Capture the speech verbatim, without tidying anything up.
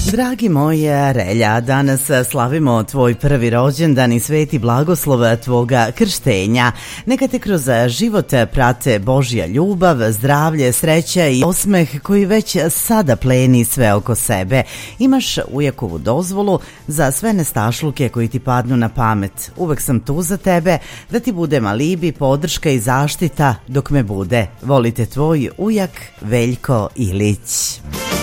Dragi moj Relja, danas slavimo tvoj prvi rođendan i sveti blagoslov tvoga krštenja. Neka te kroz život prate Božja ljubav, zdravlje, sreća i osmeh koji već sada pleni sve oko sebe. Imaš ujakovu dozvolu za sve nestašluke koji ti padnu na pamet. Uvek sam tu za tebe, da ti budem alibi, podrška i zaštita dok me bude. Volite tvoj ujak Veljko Ilić.